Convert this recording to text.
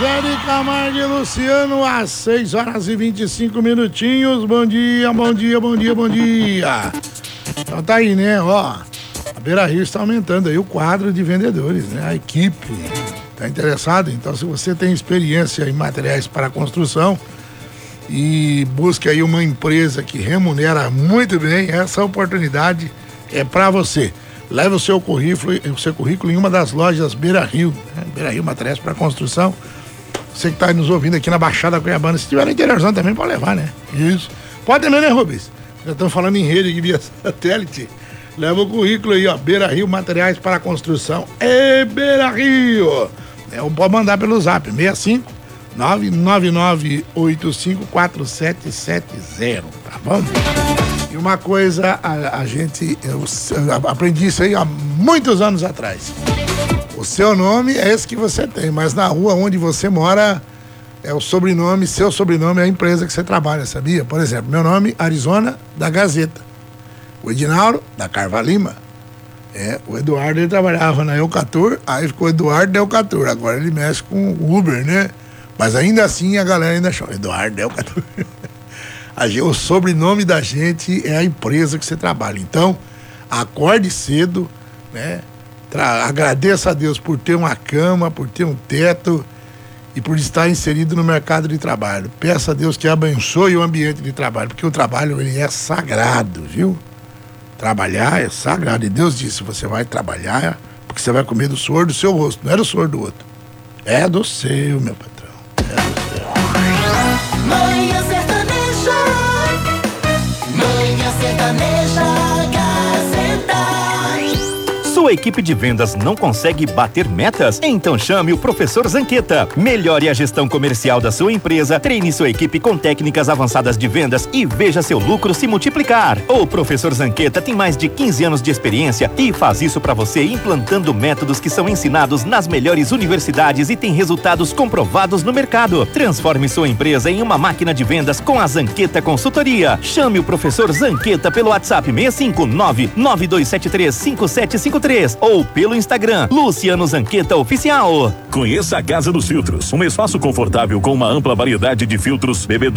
Zé de Camargo e Luciano, às 6h25. Bom dia, bom dia, bom dia, bom dia. Então tá aí, né, ó. A Beira-Rio está aumentando aí o quadro de vendedores, né? A equipe tá interessado. Então, se você tem experiência em materiais para construção e busca aí uma empresa que remunera muito bem, essa oportunidade é para você. Leve o seu currículo em uma das lojas Beira-Rio, né? Beira-Rio Materiais para Construção. Você que está nos ouvindo aqui na Baixada Cuiabana, se tiver na interiorzão também pode levar, né? Isso. Pode também, né, Rubens? Já estamos falando em rede de via satélite. Leva o currículo aí, ó. Beira-Rio Materiais para Construção. É Beira-Rio. Pode mandar pelo zap 65 999854770, tá bom? E uma coisa, eu aprendi isso aí há muitos anos atrás. O seu nome é esse que você tem, mas na rua onde você mora é o sobrenome, seu sobrenome é a empresa que você trabalha, sabia? Por exemplo, meu nome, Arizona, da Gazeta. O Edinaldo, da Carva Lima. O Eduardo, ele trabalhava na Eucatur, aí ficou Eduardo da Eucatur. Agora ele mexe com o Uber, né? Mas ainda assim a galera ainda chama Eduardo da Eucatur. O sobrenome da gente é a empresa que você trabalha. Então, acorde cedo, né? Agradeça a Deus por ter uma cama, por ter um teto e por estar inserido no mercado de trabalho. Peça a Deus que abençoe o ambiente de trabalho, porque o trabalho, ele é sagrado, viu? Trabalhar é sagrado. E Deus disse, você vai trabalhar porque você vai comer do suor do seu rosto, não é do suor do outro. É do seu, meu patrão. É do seu. Manhã Sertaneja. Manhã Sertaneja, Gazeta. Sua equipe de vendas não consegue bater metas? Então chame o Professor Zanqueta. Melhore a gestão comercial da sua empresa, treine sua equipe com técnicas avançadas de vendas e veja seu lucro se multiplicar. O Professor Zanqueta tem mais de 15 anos de experiência e faz isso para você implantando métodos que são ensinados nas melhores universidades e tem resultados comprovados no mercado. Transforme sua empresa em uma máquina de vendas com a Zanqueta Consultoria. Chame o Professor Zanqueta pelo WhatsApp 659-9273-5753 ou pelo Instagram Luciano Zanqueta Oficial. Conheça a Casa dos Filtros, um espaço confortável com uma ampla variedade de filtros, bebedouros